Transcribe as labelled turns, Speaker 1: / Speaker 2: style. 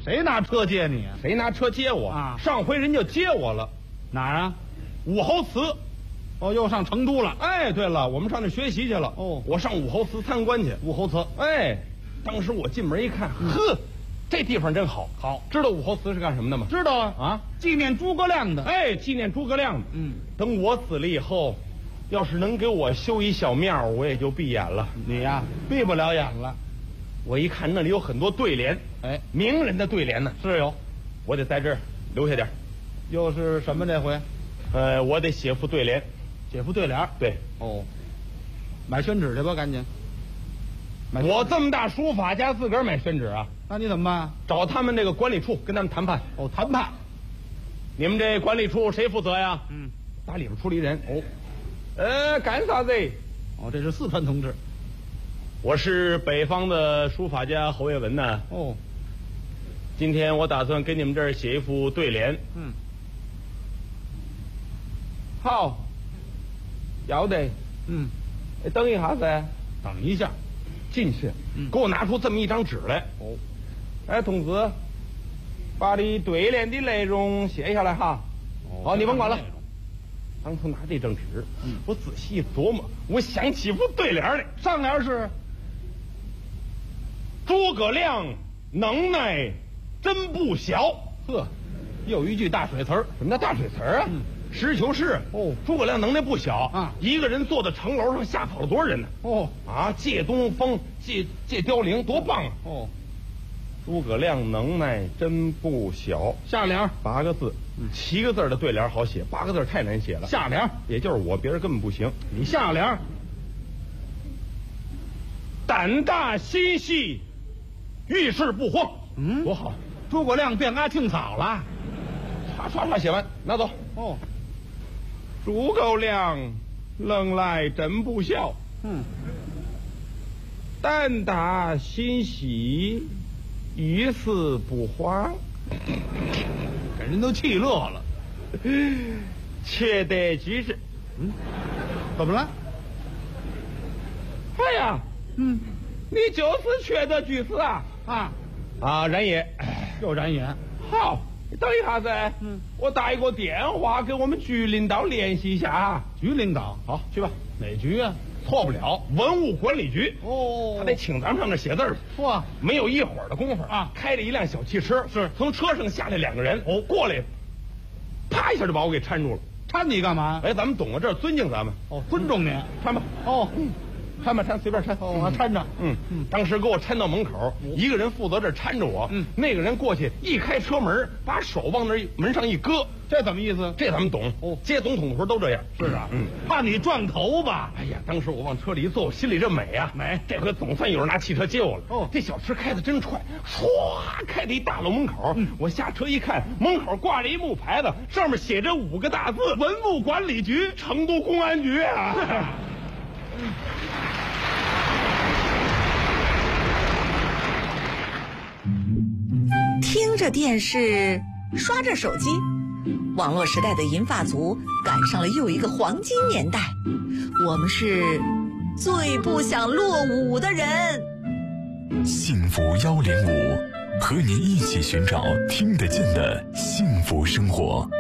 Speaker 1: 谁拿车接你啊？
Speaker 2: 谁拿车接我
Speaker 1: 啊？
Speaker 2: 上回人就接我了，
Speaker 1: 哪儿啊？
Speaker 2: 武侯祠。
Speaker 1: 哦，又上成都了。
Speaker 2: 哎，对了，我们上那学习去了。
Speaker 1: 哦，
Speaker 2: 我上武侯祠参观去。
Speaker 1: 武侯祠。
Speaker 2: 哎，当时我进门一看，呵，这地方真好。
Speaker 1: 好，
Speaker 2: 知道武侯祠是干什么的吗？
Speaker 1: 知道啊。
Speaker 2: 啊，
Speaker 1: 纪念诸葛亮的。
Speaker 2: 哎，纪念诸葛亮的。
Speaker 1: 嗯，
Speaker 2: 等我死了以后，要是能给我修一小庙，我也就闭眼了。
Speaker 1: 你呀，
Speaker 2: 闭不了眼了。我一看那里有很多对联，
Speaker 1: 哎，
Speaker 2: 名人的对联呢。
Speaker 1: 是有，
Speaker 2: 我得在这儿留下点。
Speaker 1: 又是什么这回？
Speaker 2: 我得写副对联。
Speaker 1: 写副对联。
Speaker 2: 对。
Speaker 1: 哦，买宣纸去吧，赶紧。
Speaker 2: 我这么大书法家，自个儿买宣纸啊？
Speaker 1: 那你怎么办？
Speaker 2: 找他们这个管理处跟他们谈判。
Speaker 1: 哦，谈判。
Speaker 2: 你们这管理处谁负责呀？
Speaker 1: 嗯，
Speaker 2: 打里边出了一人。哦，干啥子？
Speaker 1: 哦，这是四川同志。
Speaker 2: 我是北方的书法家侯业文呢。
Speaker 1: 哦，
Speaker 2: 今天我打算给你们这儿写一副对联。
Speaker 1: 嗯，
Speaker 2: 好，要得。
Speaker 1: 嗯，
Speaker 2: 等一下子。
Speaker 1: 等一下，
Speaker 2: 进去，给我拿出这么一张纸来。
Speaker 1: 哦，
Speaker 2: 哎，同志，把你对联的内容写下来哈。好，你甭管了。当初拿这张纸，我仔细一琢磨，我想起副对联来。
Speaker 1: 上联是
Speaker 2: 诸葛亮能耐真不小。
Speaker 1: 呵，又一句大水词儿。
Speaker 2: 什么叫大水词儿啊？实事求是。
Speaker 1: 哦，
Speaker 2: 诸葛亮能耐不小
Speaker 1: 啊，
Speaker 2: 一个人坐在城楼上吓跑了多少人呢？
Speaker 1: 哦，
Speaker 2: 啊，借东风，借凋零，多棒啊！
Speaker 1: 哦，
Speaker 2: 诸葛亮能耐真不小。
Speaker 1: 下联
Speaker 2: 8个字，7个字的对联好写，8个字太难写了。
Speaker 1: 下联
Speaker 2: 也就是我，别人根本不行。
Speaker 1: 你下联
Speaker 2: 胆大心细，遇事不慌。
Speaker 1: 嗯，
Speaker 2: 多好！
Speaker 1: 诸葛亮变阿青草了。
Speaker 2: 唰唰唰写完，拿走。
Speaker 1: 哦，
Speaker 2: 诸葛亮能耐真不小。
Speaker 1: 嗯，
Speaker 2: 胆大心细，遇事不慌。
Speaker 1: 给人都气乐了。
Speaker 2: 缺德居士。
Speaker 1: 怎么了？
Speaker 2: 哎呀，
Speaker 1: 嗯，
Speaker 2: 你就是缺德居士啊！然爷，
Speaker 1: 又然也。
Speaker 2: 好，你等一下子。我打一个电话给我们局领导联系一下啊。
Speaker 1: 局领导，
Speaker 2: 好，去吧。
Speaker 1: 哪局啊？
Speaker 2: 错不了，文物管理局。
Speaker 1: 哦，
Speaker 2: 他得请咱们上那写字儿。
Speaker 1: 哇，
Speaker 2: 没有一会儿的功夫
Speaker 1: 啊，
Speaker 2: 开着一辆小汽车，
Speaker 1: 是
Speaker 2: 从车上下来2个人。哦，过来，啪一下就把我给搀住了。
Speaker 1: 搀你干嘛？
Speaker 2: 哎，咱们懂了，这尊敬咱们。
Speaker 1: 哦，尊重你。
Speaker 2: 搀吧。
Speaker 1: 哦，
Speaker 2: 搀吧，搀，随便搀。
Speaker 1: 哦，我搀着。
Speaker 2: 当时给我搀到门口，一个人负责这搀着我，那个人过去一开车门，把手往那门上一搁。
Speaker 1: 这怎么意思？
Speaker 2: 这咱们懂。哦，接总统的时候都这样。
Speaker 1: 是啊。怕你撞头吧？
Speaker 2: 哎呀，当时我往车里一坐，我心里这美啊，
Speaker 1: 美！
Speaker 2: 这回总算有人拿汽车接我了。
Speaker 1: 哦，
Speaker 2: 这小车开得真快，唰开到一大楼门口。我下车一看，门口挂着一木牌子，上面写着5个大字：文物管理局，成都公安局啊。
Speaker 3: 听着电视，刷着手机，网络时代的银发族赶上了又一个黄金年代。我们是最不想落伍的人。
Speaker 4: 幸福105，和你一起寻找听得见的幸福生活。